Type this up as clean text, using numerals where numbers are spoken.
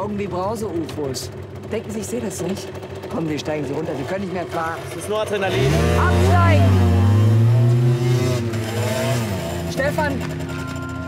Augen wie Bronze-UFOs. Denken Sie, ich sehe das nicht? Komm, wir steigen Sie runter. Sie können nicht mehr fahren. Es ist nur Adrenalin. Absteigen! Stefan,